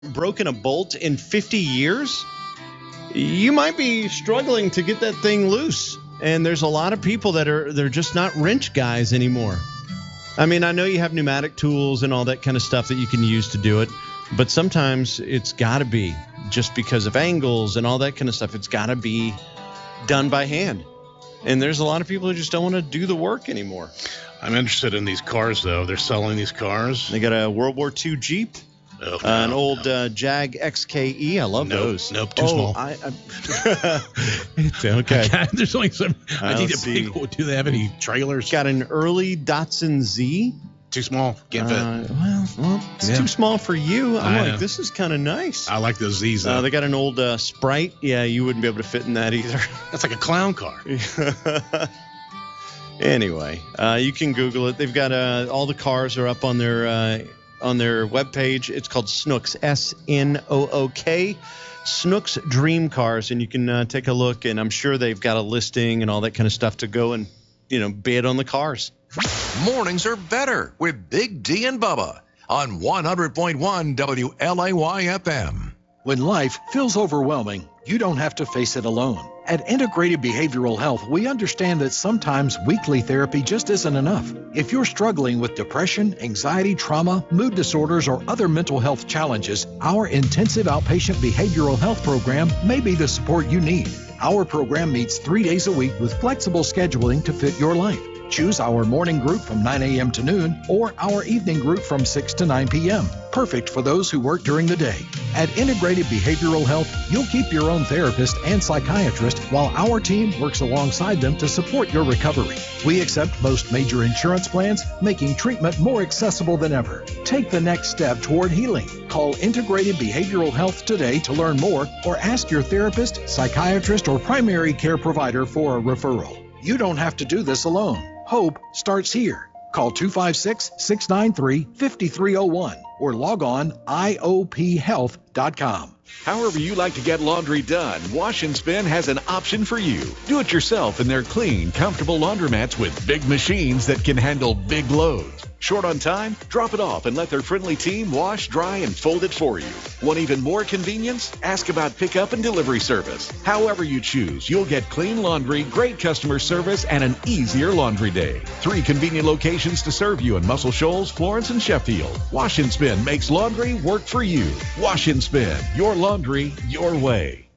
broken a bolt in 50 years, you might be struggling to get that thing loose. And there's a lot of people they're just not wrench guys anymore. I mean, I know you have pneumatic tools and all that kind of stuff that you can use to do it, but sometimes it's got to be just because of angles and all that kind of stuff. It's got to be done by hand. And there's a lot of people who just don't want to do the work anymore. I'm interested in these cars, though. They're selling these cars. They got a World War II Jeep. An old Jag XKE. I love those. Nope, too small. Okay. There's only some. I need a big one. Do they have any trailers? Got an early Datsun Z. Too small. Can't fit. It's too small for you. I'm like, this is kind of nice. I like those Z's, though. They got an old Sprite. Yeah, you wouldn't be able to fit in that either. That's like a clown car. Anyway, you can Google it. They've got all the cars are up on their webpage. It's called Snooks, SNOOK, Snooks Dream Cars, and you can take a look, and I'm sure they've got a listing and all that kind of stuff to go and, bid on the cars. Mornings are better with Big D and Bubba on 100.1 WLAY FM. When life feels overwhelming, you don't have to face it alone. At Integrated Behavioral Health, we understand that sometimes weekly therapy just isn't enough. If you're struggling with depression, anxiety, trauma, mood disorders, or other mental health challenges, our intensive outpatient behavioral health program may be the support you need. Our program meets 3 days a week with flexible scheduling to fit your life. Choose our morning group from 9 a.m. to noon or our evening group from 6 to 9 p.m. Perfect for those who work during the day. At Integrated Behavioral Health, you'll keep your own therapist and psychiatrist while our team works alongside them to support your recovery. We accept most major insurance plans, making treatment more accessible than ever. Take the next step toward healing. Call Integrated Behavioral Health today to learn more or ask your therapist, psychiatrist, or primary care provider for a referral. You don't have to do this alone. Hope starts here. Call 256-693-5301 or log on iophealth.com. However you like to get laundry done, Wash and Spin has an option for you. Do it yourself in their clean, comfortable laundromats with big machines that can handle big loads. Short on time? Drop it off and let their friendly team wash, dry, and fold it for you. Want even more convenience? Ask about pickup and delivery service. However you choose, you'll get clean laundry, great customer service, and an easier laundry day. 3 convenient locations to serve you in Muscle Shoals, Florence, and Sheffield. Wash and Spin makes laundry work for you. Wash and Spin, your laundry, your way.